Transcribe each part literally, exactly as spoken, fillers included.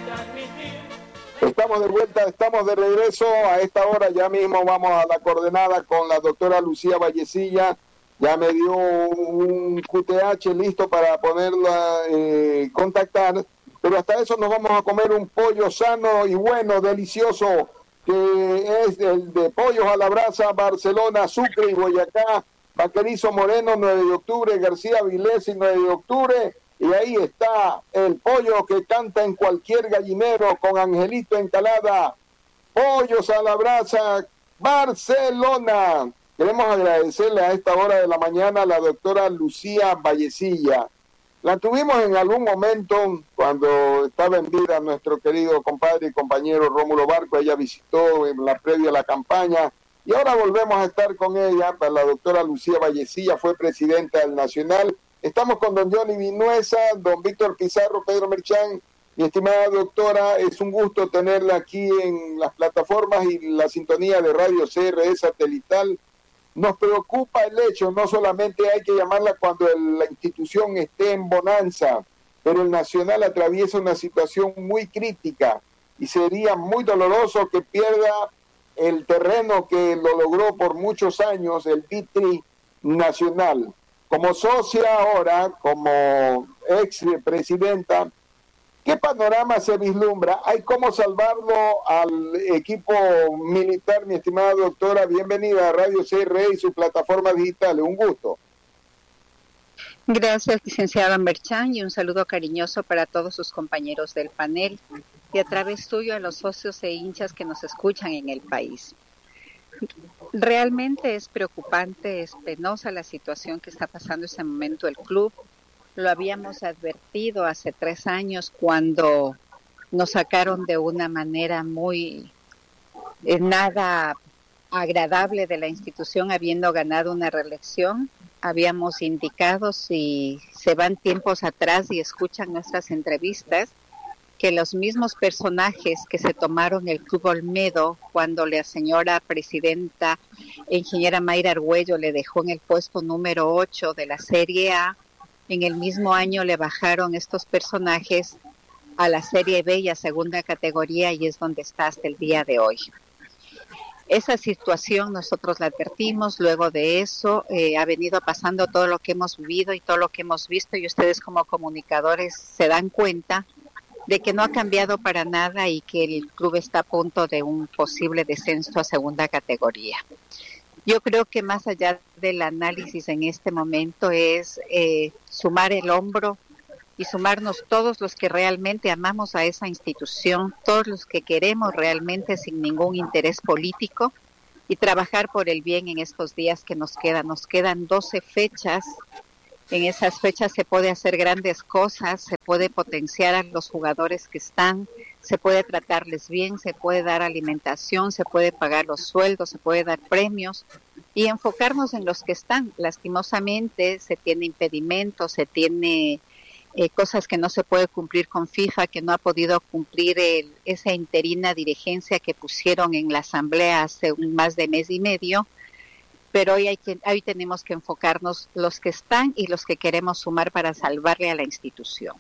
Estamos de vuelta, estamos de regreso. A esta hora ya mismo vamos a la coordenada con la doctora Lucía Vallecilla. Ya me dio un Q T H listo para poderla eh, contactar. Pero hasta eso nos vamos a comer un pollo sano y bueno, delicioso, que es el de Pollos a la Brasa, Barcelona, Sucre y Boyacá, Vaquerizo Moreno, nueve de octubre, García Vilés, nueve de octubre. Y ahí está el pollo que canta en cualquier gallinero con Angelito Encalada. Pollos a la Brasa, Barcelona. Queremos agradecerle a esta hora de la mañana a la doctora Lucía Vallecilla. La tuvimos en algún momento cuando estaba en vida nuestro querido compadre y compañero Rómulo Barco. Ella visitó en la previa a la campaña y ahora volvemos a estar con ella. La doctora Lucía Vallecilla fue presidenta del Nacional. Estamos con don Johnny Vinuesa, don Víctor Pizarro, Pedro Merchán. Mi estimada doctora, es un gusto tenerla aquí en las plataformas y la sintonía de Radio C R E satelital. Nos preocupa el hecho, no solamente hay que llamarla cuando el, la institución esté en bonanza, pero el Nacional atraviesa una situación muy crítica y sería muy doloroso que pierda el terreno que lo logró por muchos años, el Vitri Nacional. Como socia ahora, como ex presidenta, ¿qué panorama se vislumbra? ¿Hay cómo salvarlo al equipo militar, mi estimada doctora? Bienvenida a Radio C R E y su plataforma digital. Un gusto. Gracias, licenciada Merchán, y un saludo cariñoso para todos sus compañeros del panel y a través tuyo a los socios e hinchas que nos escuchan en el país. Realmente es preocupante, es penosa la situación que está pasando en este momento el club. Lo habíamos advertido hace tres años cuando nos sacaron de una manera muy eh, nada agradable de la institución, habiendo ganado una reelección. Habíamos indicado, si se van tiempos atrás y escuchan nuestras entrevistas, que los mismos personajes que se tomaron el Club Olmedo cuando la señora presidenta, ingeniera Mayra Argüello, le dejó en el puesto número ocho de la Serie A, en el mismo año le bajaron estos personajes a la Serie B y a segunda categoría, y es donde está hasta el día de hoy. Esa situación nosotros la advertimos. Luego de eso eh, ha venido pasando todo lo que hemos vivido y todo lo que hemos visto, y ustedes como comunicadores se dan cuenta de que no ha cambiado para nada y que el club está a punto de un posible descenso a segunda categoría. Yo creo que más allá del análisis en este momento es eh, sumar el hombro y sumarnos todos los que realmente amamos a esa institución, todos los que queremos realmente sin ningún interés político, y trabajar por el bien en estos días que nos quedan. Nos quedan doce fechas. En esas fechas se puede hacer grandes cosas, se puede potenciar a los jugadores que están, se puede tratarles bien, se puede dar alimentación, se puede pagar los sueldos, se puede dar premios y enfocarnos en los que están. Lastimosamente se tiene impedimentos, se tiene eh, cosas que no se puede cumplir con FIFA, que no ha podido cumplir el, esa interina dirigencia que pusieron en la asamblea hace un, más de mes y medio. Pero hoy, hay que, hoy tenemos que enfocarnos los que están y los que queremos sumar para salvarle a la institución.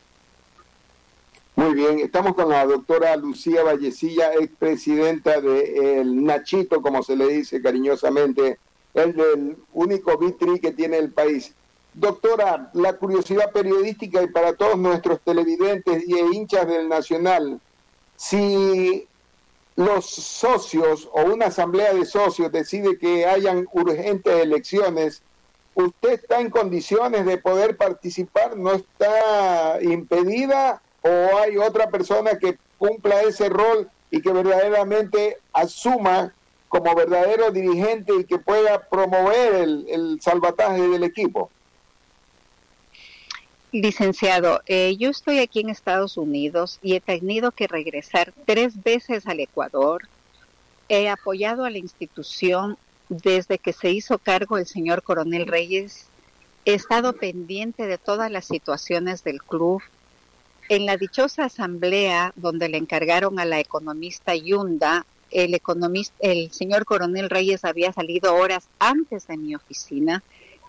Muy bien, estamos con la doctora Lucía Vallecilla, expresidenta de el Nachito, como se le dice cariñosamente, el del único Vitri que tiene el país. Doctora, la curiosidad periodística y para todos nuestros televidentes y hinchas del Nacional, si los socios o una asamblea de socios decide que hayan urgentes elecciones, ¿usted está en condiciones de poder participar? ¿No está impedida? ¿O hay otra persona que cumpla ese rol y que verdaderamente asuma como verdadero dirigente y que pueda promover el, el salvataje del equipo? Licenciado, eh, yo estoy aquí en Estados Unidos y he tenido que regresar tres veces al Ecuador. He apoyado a la institución desde que se hizo cargo el señor Coronel Reyes. He estado pendiente de todas las situaciones del club. En la dichosa asamblea donde le encargaron a la economista Yunda, el economista, el señor Coronel Reyes había salido horas antes de mi oficina,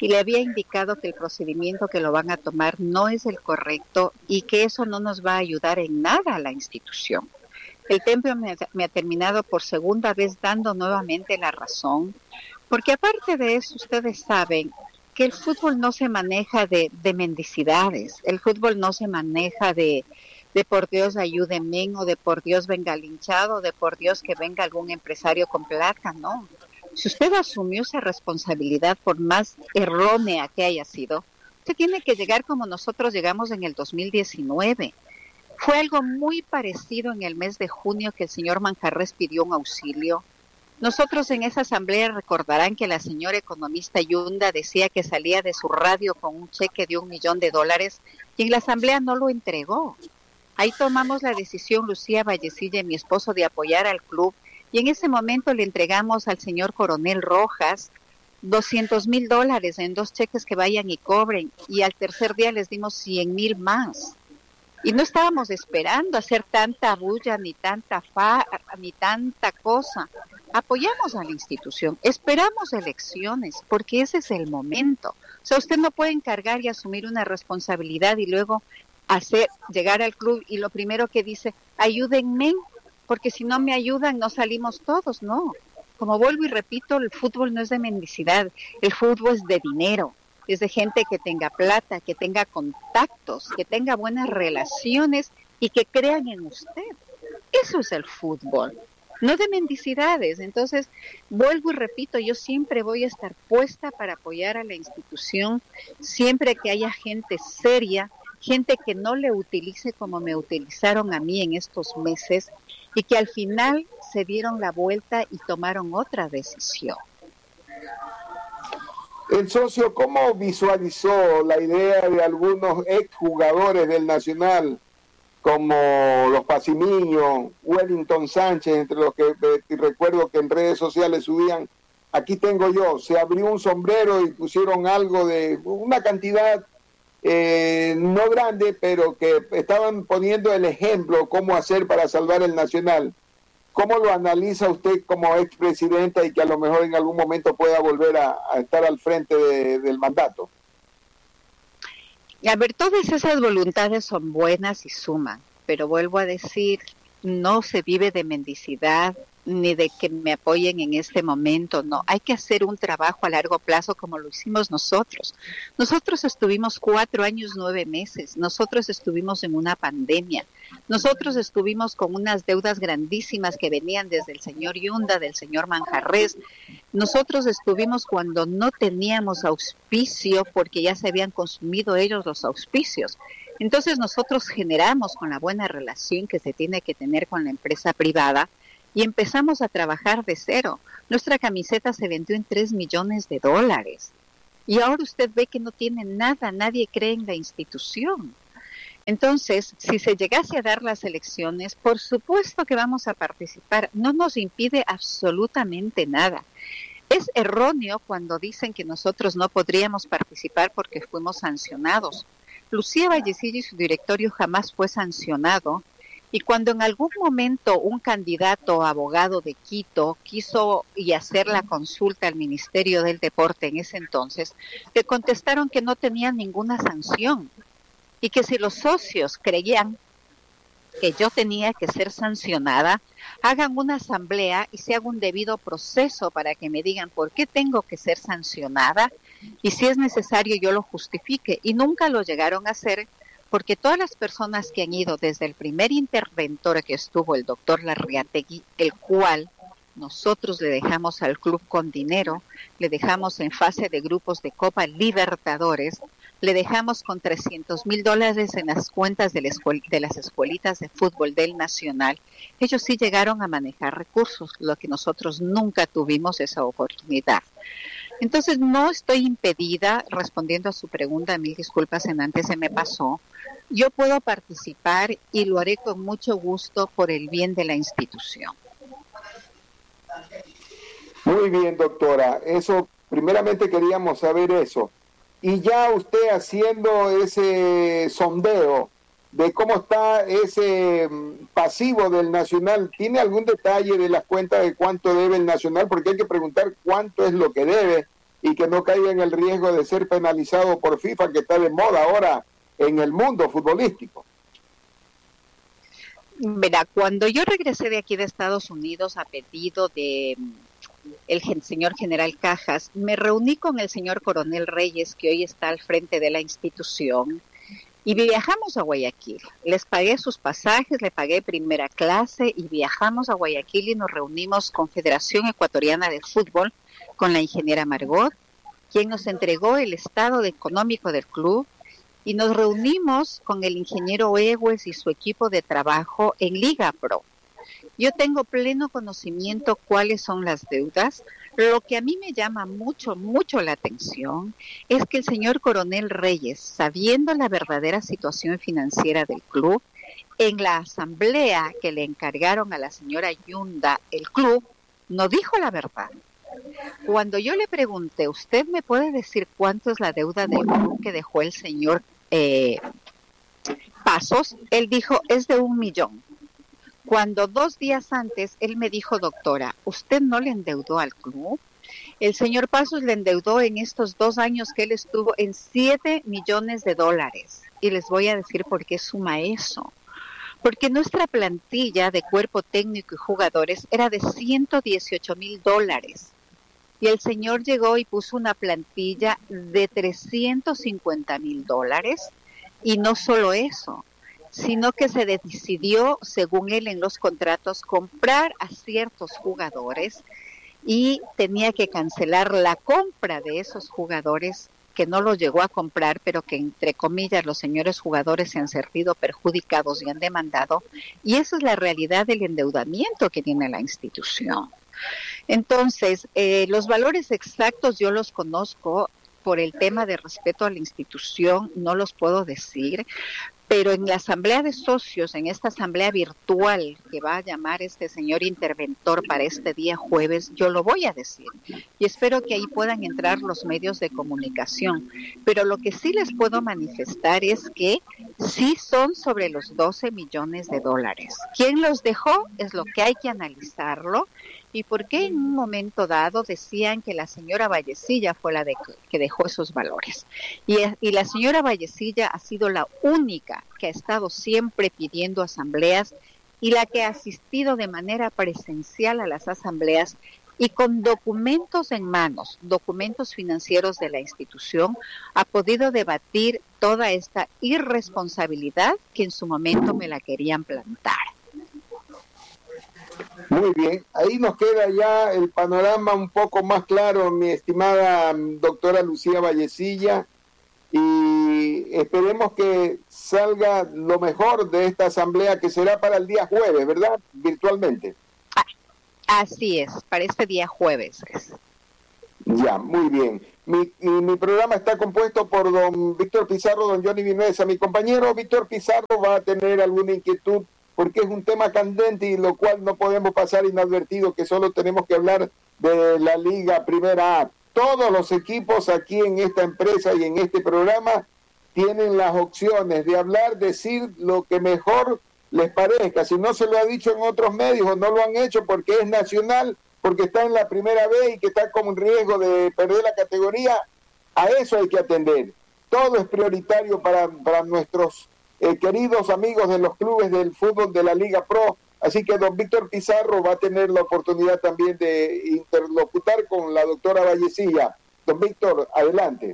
y le había indicado que el procedimiento que lo van a tomar no es el correcto y que eso no nos va a ayudar en nada a la institución. El templo me, me ha terminado por segunda vez dando nuevamente la razón, porque aparte de eso ustedes saben que el fútbol no se maneja de, de mendicidades, el fútbol no se maneja de, de por Dios ayúdenme, o de por Dios venga linchado, o de por Dios que venga algún empresario con plata, no. Si usted asumió esa responsabilidad, por más errónea que haya sido, usted tiene que llegar como nosotros llegamos en el dos mil diecinueve. Fue algo muy parecido en el mes de junio que el señor Manjarrés pidió un auxilio. Nosotros en esa asamblea recordarán que la señora economista Yunda decía que salía de su radio con un cheque de un millón de dólares y en la asamblea no lo entregó. Ahí tomamos la decisión, Lucía Vallecilla y mi esposo, de apoyar al club. Y en ese momento le entregamos al señor Coronel Rojas doscientos mil dólares en dos cheques que vayan y cobren. Y al tercer día les dimos cien mil más. Y no estábamos esperando hacer tanta bulla, ni tanta fa, ni tanta cosa. Apoyamos a la institución, esperamos elecciones, porque ese es el momento. O sea, usted no puede encargar y asumir una responsabilidad y luego hacer llegar al club y lo primero que dice, ayúdenme, porque si no me ayudan no salimos todos, no. Como vuelvo y repito, el fútbol no es de mendicidad, el fútbol es de dinero, es de gente que tenga plata, que tenga contactos, que tenga buenas relaciones y que crean en usted. Eso es el fútbol, no de mendicidades. Entonces, vuelvo y repito, yo siempre voy a estar puesta para apoyar a la institución, siempre que haya gente seria, gente que no le utilice como me utilizaron a mí en estos meses, y que al final se dieron la vuelta y tomaron otra decisión. El socio, ¿cómo visualizó la idea de algunos exjugadores del Nacional, como los Pacimiño, Wellington Sánchez, entre los que eh, recuerdo que en redes sociales subían, aquí tengo yo, se abrió un sombrero y pusieron algo de una cantidad Eh, no grande, pero que estaban poniendo el ejemplo cómo hacer para salvar el Nacional? ¿Cómo lo analiza usted como expresidenta y que a lo mejor en algún momento pueda volver a, a estar al frente de, del mandato? A ver, todas esas voluntades son buenas y suman, pero vuelvo a decir, no se vive de mendicidad ni de que me apoyen en este momento, no. Hay que hacer un trabajo a largo plazo como lo hicimos nosotros. Nosotros estuvimos cuatro años, nueve meses. Nosotros estuvimos en una pandemia. Nosotros estuvimos con unas deudas grandísimas que venían desde el señor Yunda, del señor Manjarrés. Nosotros estuvimos cuando no teníamos auspicio porque ya se habían consumido ellos los auspicios. Entonces nosotros generamos con la buena relación que se tiene que tener con la empresa privada y empezamos a trabajar de cero. Nuestra camiseta se vendió en tres millones de dólares. Y ahora usted ve que no tiene nada, nadie cree en la institución. Entonces, si se llegase a dar las elecciones, por supuesto que vamos a participar. No nos impide absolutamente nada. Es erróneo cuando dicen que nosotros no podríamos participar porque fuimos sancionados. Lucía Vallecilla y su directorio jamás fue sancionado. Y cuando en algún momento un candidato abogado de Quito quiso y hacer la consulta al Ministerio del Deporte en ese entonces, le contestaron que no tenían ninguna sanción y que si los socios creían que yo tenía que ser sancionada, hagan una asamblea y se haga un debido proceso para que me digan por qué tengo que ser sancionada y si es necesario yo lo justifique. Y nunca lo llegaron a hacer, porque todas las personas que han ido desde el primer interventor que estuvo, el doctor Larriategui, el cual nosotros le dejamos al club con dinero, le dejamos en fase de grupos de Copa Libertadores, le dejamos con trescientos mil dólares en las cuentas de, la escuel- de las escuelitas de fútbol del Nacional. Ellos sí llegaron a manejar recursos, lo que nosotros nunca tuvimos esa oportunidad. Entonces no estoy impedida, respondiendo a su pregunta, mil disculpas en antes se me pasó, yo puedo participar y lo haré con mucho gusto por el bien de la institución. Muy bien, doctora. Eso, primeramente queríamos saber eso. Y ya usted haciendo ese sondeo de cómo está ese pasivo del Nacional, ¿tiene algún detalle de las cuentas de cuánto debe el Nacional? Porque hay que preguntar cuánto es lo que debe y que no caiga en el riesgo de ser penalizado por FIFA, que está de moda ahora en el mundo futbolístico. Verá, cuando yo regresé de aquí de Estados Unidos a pedido de el gen, señor general Cajas, me reuní con el señor coronel Reyes, que hoy está al frente de la institución, y viajamos a Guayaquil. Les pagué sus pasajes, le pagué primera clase y viajamos a Guayaquil y nos reunimos con Federación Ecuatoriana de Fútbol, con la ingeniera Margot, quien nos entregó el estado económico del club, y nos reunimos con el ingeniero Egues y su equipo de trabajo en Liga Pro. Yo tengo pleno conocimiento cuáles son las deudas. Lo que a mí me llama mucho, mucho la atención es que el señor coronel Reyes, sabiendo la verdadera situación financiera del club, en la asamblea que le encargaron a la señora Yunda, el club, no dijo la verdad. Cuando yo le pregunté, ¿usted me puede decir cuánto es la deuda del club que dejó el señor eh, Pasos? Él dijo, es de un millón. Cuando dos días antes él me dijo, doctora, ¿usted no le endeudó al club? El señor Pasos le endeudó en estos dos años que él estuvo en siete millones de dólares. Y les voy a decir por qué suma eso. Porque nuestra plantilla de cuerpo técnico y jugadores era de ciento dieciocho mil dólares. Y el señor llegó y puso una plantilla de trescientos cincuenta mil dólares. Y no solo eso, sino que se decidió, según él en los contratos, comprar a ciertos jugadores y tenía que cancelar la compra de esos jugadores, que no los llegó a comprar, pero que entre comillas los señores jugadores se han sentido perjudicados y han demandado, y esa es la realidad del endeudamiento que tiene la institución. Entonces, eh, los valores exactos yo los conozco, por el tema de respeto a la institución no los puedo decir, pero en la asamblea de socios, en esta asamblea virtual que va a llamar este señor interventor para este día jueves, yo lo voy a decir y espero que ahí puedan entrar los medios de comunicación. Pero lo que sí les puedo manifestar es que sí son sobre los doce millones de dólares. ¿Quién los dejó? Es lo que hay que analizarlo. ¿Y por qué en un momento dado decían que la señora Vallecilla fue la de, que dejó esos valores? Y, y la señora Vallecilla ha sido la única que ha estado siempre pidiendo asambleas y la que ha asistido de manera presencial a las asambleas y con documentos en manos, documentos financieros de la institución, ha podido debatir toda esta irresponsabilidad que en su momento me la querían plantar. Muy bien, ahí nos queda ya el panorama un poco más claro, mi estimada doctora Lucía Vallecilla, y esperemos que salga lo mejor de esta asamblea que será para el día jueves, ¿verdad? Virtualmente. Así es, para este día jueves. Ya, muy bien. Mi, mi, mi programa está compuesto por don Víctor Pizarro, don Johnny Vinuesa. Mi compañero Víctor Pizarro va a tener alguna inquietud porque es un tema candente y lo cual no podemos pasar inadvertido, que solo tenemos que hablar de la Liga Primera A. Todos los equipos aquí en esta empresa y en este programa tienen las opciones de hablar, decir lo que mejor les parezca. Si no se lo ha dicho en otros medios o no lo han hecho porque es nacional, porque está en la Primera B y que está con riesgo de perder la categoría, a eso hay que atender. Todo es prioritario para, para nuestros Eh, queridos amigos de los clubes del fútbol de la Liga Pro, así que don Víctor Pizarro va a tener la oportunidad también de interlocutar con la doctora Vallecilla. Don Víctor, adelante.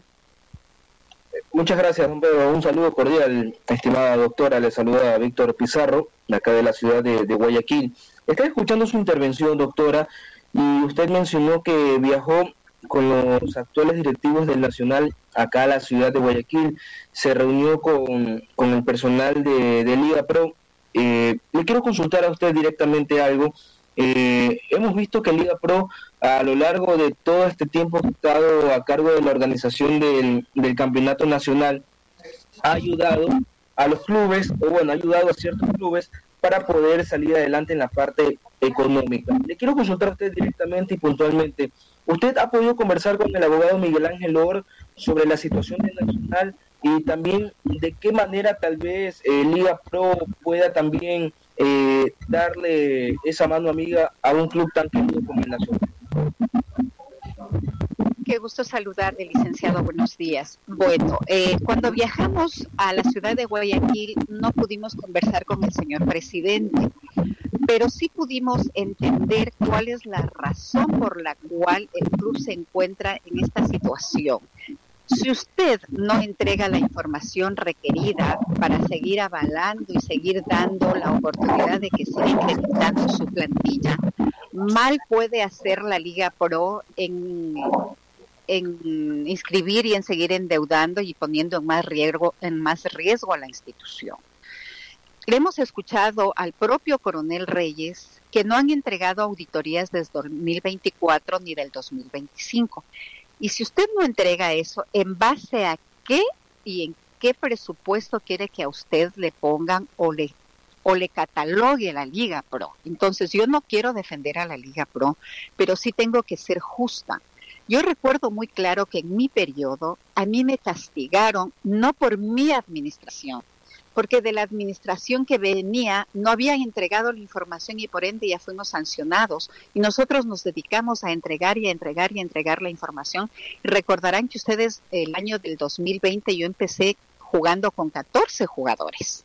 Muchas gracias, don Pedro. Un saludo cordial, estimada doctora. Le saluda a Víctor Pizarro, de acá de la ciudad de, de Guayaquil. Estaba escuchando su intervención, doctora, y usted mencionó que viajó con los actuales directivos del Nacional acá a la ciudad de Guayaquil, se reunió con, con el personal de, de Liga Pro. Eh, le quiero consultar a usted directamente algo. Eh, hemos visto que Liga Pro a lo largo de todo este tiempo que ha estado a cargo de la organización del, del campeonato nacional ha ayudado a los clubes, o bueno, ha ayudado a ciertos clubes para poder salir adelante en la parte económica. Le quiero consultar a usted directamente y puntualmente. ¿Usted ha podido conversar con el abogado Miguel Ángel Or sobre la situación del Nacional y también de qué manera tal vez eh, Liga Pro pueda también eh, darle esa mano amiga a un club tan querido como el Nacional? qué gusto saludarle, licenciado. Buenos días. Bueno, eh, cuando viajamos a la ciudad de Guayaquil no pudimos conversar con el señor presidente, pero sí pudimos entender cuál es la razón por la cual el club se encuentra en esta situación. Si usted no entrega la información requerida para seguir avalando y seguir dando la oportunidad de que siga incrementando su plantilla, mal puede hacer la Liga Pro en, en inscribir y en seguir endeudando y poniendo en más riesgo, en más riesgo a la institución. Le hemos escuchado al propio coronel Reyes que no han entregado auditorías desde dos mil veinticuatro ni del dos mil veinticinco. Y si usted no entrega eso, ¿en base a qué y en qué presupuesto quiere que a usted le pongan o le o le catalogue la Liga Pro? Entonces, yo no quiero defender a la Liga Pro, pero sí tengo que ser justa. Yo recuerdo muy claro que en mi periodo a mí me castigaron no por mi administración, porque de la administración que venía no habían entregado la información y por ende ya fuimos sancionados. Y nosotros nos dedicamos a entregar y a entregar y a entregar la información. Recordarán que ustedes el año del dos mil veinte yo empecé jugando con catorce jugadores.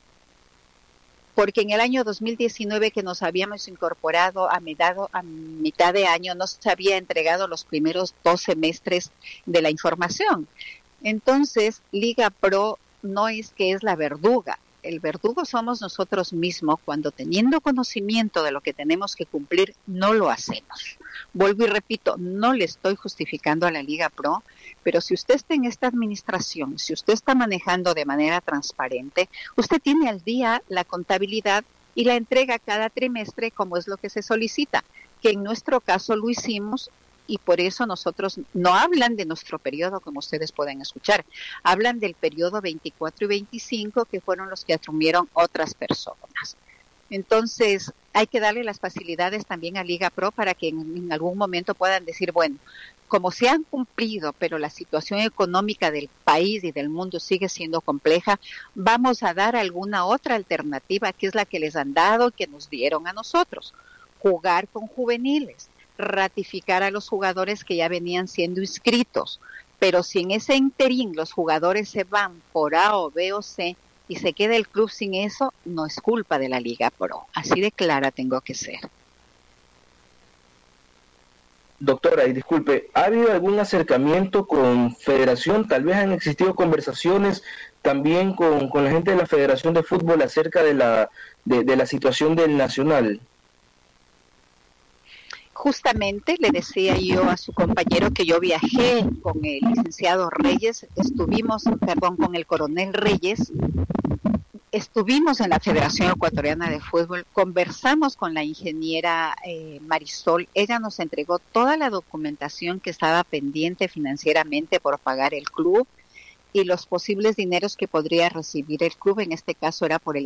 Porque en el año dos mil diecinueve que nos habíamos incorporado a mitad, a mitad de año no se había entregado los primeros dos semestres de la información. Entonces, Liga Pro no es que es la verduga. El verdugo somos nosotros mismos cuando teniendo conocimiento de lo que tenemos que cumplir, no lo hacemos. Vuelvo y repito, no le estoy justificando a la Liga Pro, pero si usted está en esta administración, si usted está manejando de manera transparente, usted tiene al día la contabilidad y la entrega cada trimestre como es lo que se solicita, que en nuestro caso lo hicimos. Y por eso nosotros no hablan de nuestro periodo, como ustedes pueden escuchar, hablan del periodo veinticuatro y veinticinco, que fueron los que asumieron otras personas. Entonces, hay que darle las facilidades también a Liga Pro para que en, en algún momento puedan decir, bueno, como se han cumplido, pero la situación económica del país y del mundo sigue siendo compleja, vamos a dar alguna otra alternativa, que es la que les han dado, que nos dieron a nosotros, jugar con juveniles, ratificar a los jugadores que ya venían siendo inscritos, pero si en ese interín los jugadores se van por A o B o C y se queda el club sin eso, no es culpa de la Liga Pro. Así de clara tengo que ser. Doctora, y disculpe, ¿ha habido algún acercamiento con Federación? Tal vez han existido conversaciones también con, con la gente de la Federación de Fútbol acerca de la, de, de la situación del Nacional. Justamente le decía yo a su compañero que yo viajé con el licenciado Reyes, estuvimos, perdón, con el coronel Reyes, estuvimos en la Federación Ecuatoriana de Fútbol, conversamos con la ingeniera eh, Marisol, ella nos entregó toda la documentación que estaba pendiente financieramente por pagar el club y los posibles dineros que podría recibir el club, en este caso era por el